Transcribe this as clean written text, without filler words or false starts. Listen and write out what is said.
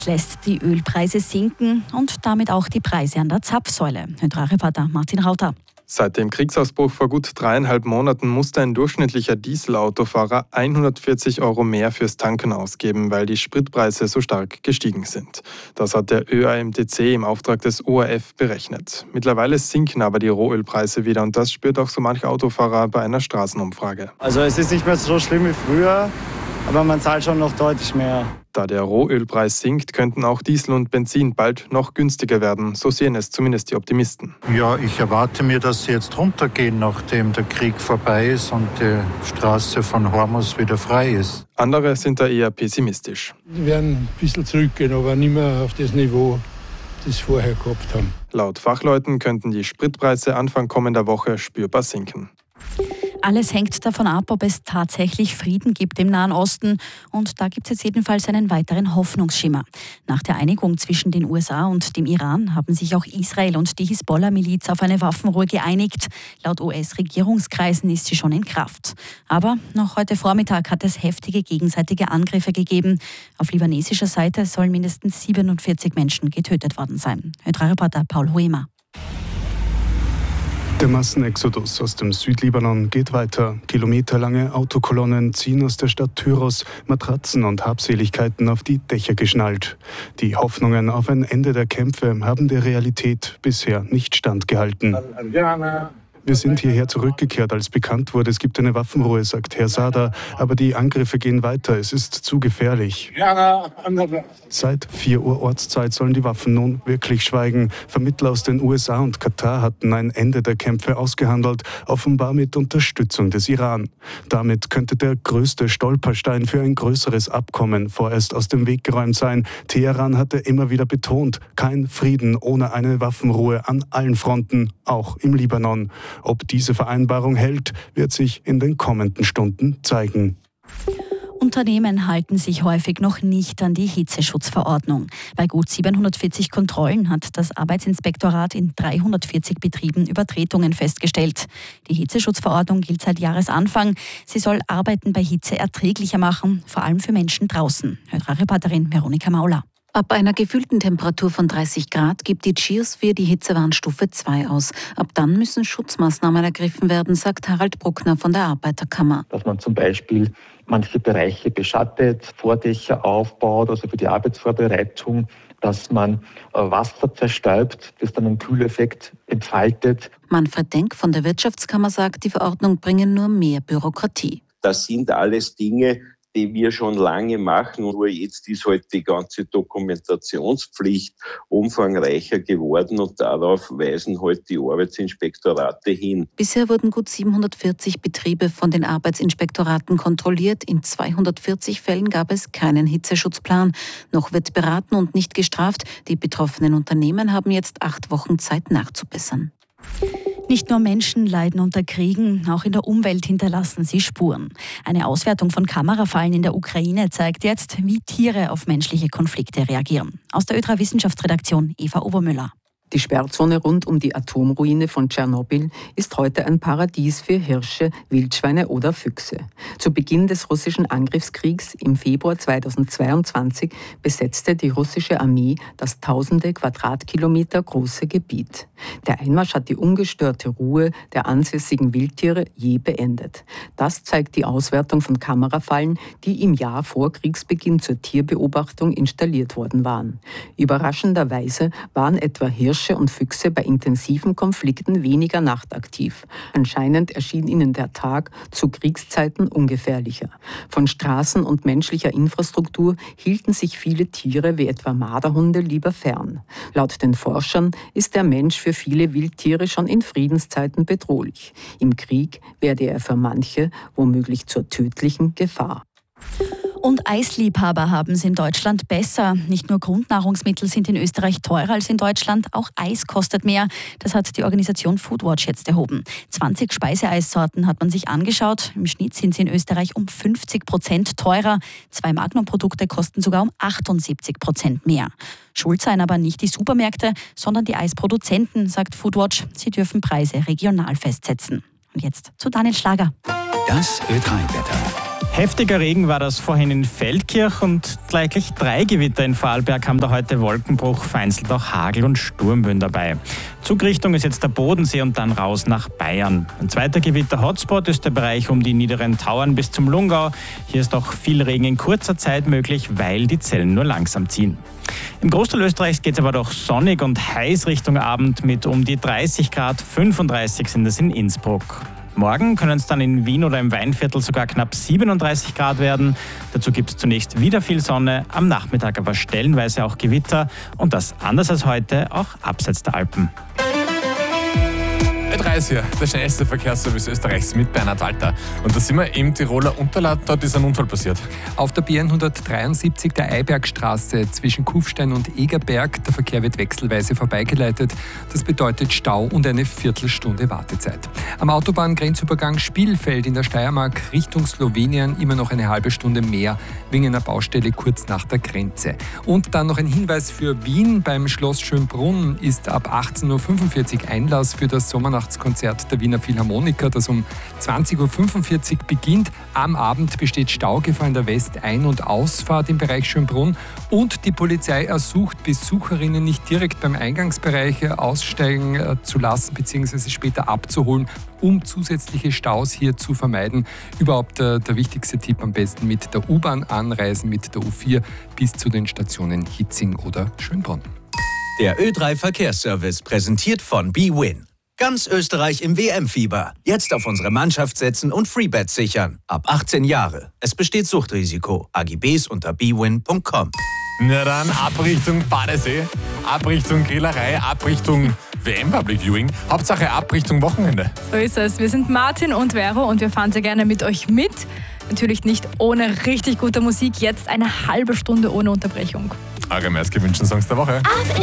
lässt die Ölpreise sinken und damit auch die Preise an der Zapfsäule. Hydra-Reporter Martin Rauter. Seit dem Kriegsausbruch vor gut 3,5 Monaten musste ein durchschnittlicher Dieselautofahrer 140 € mehr fürs Tanken ausgeben, weil die Spritpreise so stark gestiegen sind. Das hat der ÖAMTC im Auftrag des ORF berechnet. Mittlerweile sinken aber die Rohölpreise wieder und das spürt auch so mancher Autofahrer bei einer Straßenumfrage. Also es ist nicht mehr so schlimm wie früher, aber man zahlt schon noch deutlich mehr. Da der Rohölpreis sinkt, könnten auch Diesel und Benzin bald noch günstiger werden. So sehen es zumindest die Optimisten. Ja, ich erwarte mir, dass sie jetzt runtergehen, nachdem der Krieg vorbei ist und die Straße von Hormuz wieder frei ist. Andere sind da eher pessimistisch. Die werden ein bisschen zurückgehen, aber nicht mehr auf das Niveau, das sie vorher gehabt haben. Laut Fachleuten könnten die Spritpreise Anfang kommender Woche spürbar sinken. Alles hängt davon ab, ob es tatsächlich Frieden gibt im Nahen Osten. Und da gibt es jetzt jedenfalls einen weiteren Hoffnungsschimmer. Nach der Einigung zwischen den USA und dem Iran haben sich auch Israel und die Hisbollah-Miliz auf eine Waffenruhe geeinigt. Laut US-Regierungskreisen ist sie schon in Kraft. Aber noch heute Vormittag hat es heftige gegenseitige Angriffe gegeben. Auf libanesischer Seite sollen mindestens 47 Menschen getötet worden sein. Hydra-Reporter Paul Huemer. Der Massenexodus aus dem Südlibanon geht weiter. Kilometerlange Autokolonnen ziehen aus der Stadt Tyros Matratzen und Habseligkeiten auf die Dächer geschnallt. Die Hoffnungen auf ein Ende der Kämpfe haben der Realität bisher nicht standgehalten. Wir sind hierher zurückgekehrt, als bekannt wurde, es gibt eine Waffenruhe, sagt Herr Sada. Aber die Angriffe gehen weiter, es ist zu gefährlich. Seit 4 Uhr Ortszeit sollen die Waffen nun wirklich schweigen. Vermittler aus den USA und Katar hatten ein Ende der Kämpfe ausgehandelt, offenbar mit Unterstützung des Iran. Damit könnte der größte Stolperstein für ein größeres Abkommen vorerst aus dem Weg geräumt sein. Teheran hatte immer wieder betont, kein Frieden ohne eine Waffenruhe an allen Fronten, auch im Libanon. Ob diese Vereinbarung hält, wird sich in den kommenden Stunden zeigen. Unternehmen halten sich häufig noch nicht an die Hitzeschutzverordnung. Bei gut 740 Kontrollen hat das Arbeitsinspektorat in 340 Betrieben Übertretungen festgestellt. Die Hitzeschutzverordnung gilt seit Jahresanfang. Sie soll Arbeiten bei Hitze erträglicher machen, vor allem für Menschen draußen. Hydra-Reporterin Veronika Mauler. Ab einer gefühlten Temperatur von 30 Grad gibt die Chiosphere die Hitzewarnstufe 2 aus. Ab dann müssen Schutzmaßnahmen ergriffen werden, sagt Harald Bruckner von der Arbeiterkammer. Dass man zum Beispiel manche Bereiche beschattet, Vordächer aufbaut, also für die Arbeitsvorbereitung, dass man Wasser zerstäubt, das dann einen Kühleffekt entfaltet. Manfred Denk von der Wirtschaftskammer sagt, die Verordnung bringe nur mehr Bürokratie. Das sind alles Dinge, die wir schon lange machen. Nur jetzt ist halt die ganze Dokumentationspflicht umfangreicher geworden und darauf weisen halt die Arbeitsinspektorate hin. Bisher wurden gut 740 Betriebe von den Arbeitsinspektoraten kontrolliert. In 240 Fällen gab es keinen Hitzeschutzplan. Noch wird beraten und nicht gestraft. Die betroffenen Unternehmen haben jetzt 8 Wochen Zeit nachzubessern. Nicht nur Menschen leiden unter Kriegen, auch in der Umwelt hinterlassen sie Spuren. Eine Auswertung von Kamerafallen in der Ukraine zeigt jetzt, wie Tiere auf menschliche Konflikte reagieren. Aus der ÖDRA-Wissenschaftsredaktion Eva Obermüller. Die Sperrzone rund um die Atomruine von Tschernobyl ist heute ein Paradies für Hirsche, Wildschweine oder Füchse. Zu Beginn des russischen Angriffskriegs im Februar 2022 besetzte die russische Armee das tausende Quadratkilometer große Gebiet. Der Einmarsch hat die ungestörte Ruhe der ansässigen Wildtiere je beendet. Das zeigt die Auswertung von Kamerafallen, die im Jahr vor Kriegsbeginn zur Tierbeobachtung installiert worden waren. Überraschenderweise waren etwa Hirsche und Füchse bei intensiven Konflikten weniger nachtaktiv. Anscheinend erschien ihnen der Tag zu Kriegszeiten ungefährlicher. Von Straßen und menschlicher Infrastruktur hielten sich viele Tiere wie etwa Marderhunde lieber fern. Laut den Forschern ist der Mensch für viele Wildtiere schon in Friedenszeiten bedrohlich. Im Krieg werde er für manche womöglich zur tödlichen Gefahr. Und Eisliebhaber haben es in Deutschland besser. Nicht nur Grundnahrungsmittel sind in Österreich teurer als in Deutschland, auch Eis kostet mehr. Das hat die Organisation Foodwatch jetzt erhoben. 20 Speiseeissorten hat man sich angeschaut. Im Schnitt sind sie in Österreich um 50% teurer. 2 Magnum-Produkte kosten sogar um 78% mehr. Schuld seien aber nicht die Supermärkte, sondern die Eisproduzenten, sagt Foodwatch. Sie dürfen Preise regional festsetzen. Und jetzt zu Daniel Schlager. Das Ö3-Wetter. Heftiger Regen war das vorhin in Feldkirch und gleich 3 Gewitter in Vorarlberg haben da heute Wolkenbruch, vereinzelt auch Hagel und Sturmböen dabei. Zugrichtung ist jetzt der Bodensee und dann raus nach Bayern. Ein zweiter Gewitter-Hotspot ist der Bereich um die niederen Tauern bis zum Lungau. Hier ist auch viel Regen in kurzer Zeit möglich, weil die Zellen nur langsam ziehen. Im Großteil Österreichs geht es aber doch sonnig und heiß Richtung Abend mit um die 30 Grad, 35 sind es in Innsbruck. Morgen können es dann in Wien oder im Weinviertel sogar knapp 37 Grad werden. Dazu gibt es zunächst wieder viel Sonne, am Nachmittag aber stellenweise auch Gewitter und das anders als heute auch abseits der Alpen. Ö3 ist hier, der schnellste Verkehrsservice Österreichs mit Bernhard Walter. Und da sind wir im Tiroler Unterland, dort ist ein Unfall passiert. Auf der B173 der Eibergstraße zwischen Kufstein und Egerberg. Der Verkehr wird wechselweise vorbeigeleitet. Das bedeutet Stau und eine Viertelstunde Wartezeit. Am Autobahngrenzübergang Spielfeld in der Steiermark Richtung Slowenien immer noch eine halbe Stunde mehr wegen einer Baustelle kurz nach der Grenze. Und dann noch ein Hinweis für Wien. Beim Schloss Schönbrunn ist ab 18.45 Uhr Einlass für das Sommernachtskonzert der Wiener Philharmoniker, das um 20.45 Uhr beginnt. Am Abend besteht Staugefahr in der West-Ein- und Ausfahrt im Bereich Schönbrunn und die Polizei ersucht Besucherinnen nicht direkt beim Eingangsbereich aussteigen zu lassen bzw. später abzuholen, um zusätzliche Staus hier zu vermeiden. Überhaupt der wichtigste Tipp: am besten mit der U-Bahn anreisen, mit der U4 bis zu den Stationen Hitzing oder Schönbrunn. Der Ö3 Verkehrsservice präsentiert von bwin. Ganz Österreich im WM-Fieber. Jetzt auf unsere Mannschaft setzen und Freebets sichern. Ab 18 Jahre. Es besteht Suchtrisiko. AGBs unter bwin.com. Na dann ab Richtung Badesee, ab Richtung Grillerei, ab Richtung WM Public Viewing. Hauptsache ab Richtung Wochenende. So ist es. Wir sind Martin und Vero und wir fahren sehr gerne mit euch mit. Natürlich nicht ohne richtig guter Musik. Jetzt eine halbe Stunde ohne Unterbrechung. Allgemein gewünschten Songs der Woche.